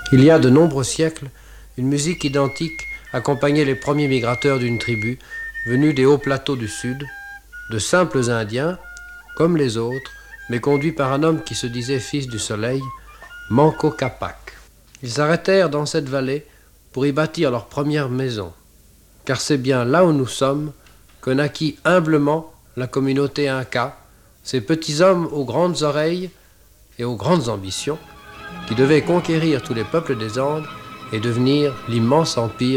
Il y a de nombreux siècles, une musique identique accompagnait les premiers migrateurs d'une tribu venus des hauts plateaux du sud, de simples Indiens, comme les autres, mais conduits par un homme qui se disait fils du soleil, Manco Capac. Ils s'arrêtèrent dans cette vallée pour y bâtir leur première maison, car c'est bien là où nous sommes que naquit humblement la communauté Inca, ces petits hommes aux grandes oreilles et aux grandes ambitions, qui devaient conquérir tous les peuples des Andes et devenir l'immense empire